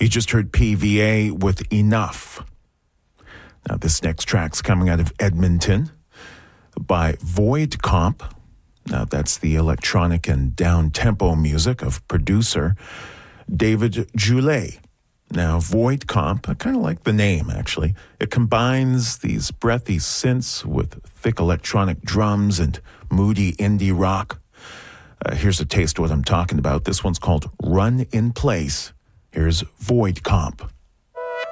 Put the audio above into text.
You just heard PVA with Enough. Now, this next track's coming out of Edmonton by Void Comp. Now, that's the electronic and down-tempo music of producer David Joulet. Now, Void Comp, I kind of like the name, actually. It combines these breathy synths with thick electronic drums and moody indie rock. Here's a taste of what I'm talking about. This one's called Run in Place. Here's Void Comp.